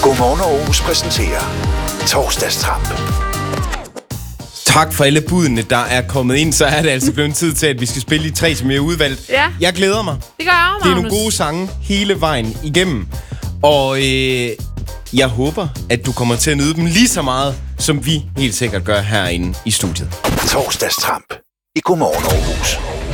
Godmorgen Aarhus præsenterer Torsdagstramp. Tak for alle budene, der er kommet ind. Så er det altså blevet tid til, at vi skal spille de 3, som jeg har udvalgt. Ja. Jeg glæder mig. Det gør jeg også, Det er Magnus. nogle gode sange hele vejen igennem. Og jeg håber, at du kommer til at nyde dem lige så meget, som vi helt sikkert gør herinde i studiet. Torsdagstramp i Godmorgen Aarhus.